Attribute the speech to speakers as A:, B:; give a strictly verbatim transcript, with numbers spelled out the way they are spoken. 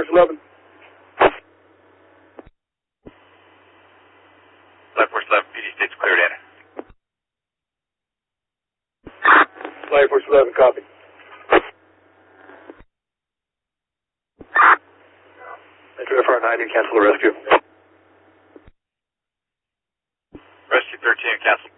A: Force eleven.
B: Flight Force eleven, P D state's cleared in.
A: Flight Force eleven, copy. Enter F R nine, you cancel the rescue.
B: Rescue thirteen, cancel.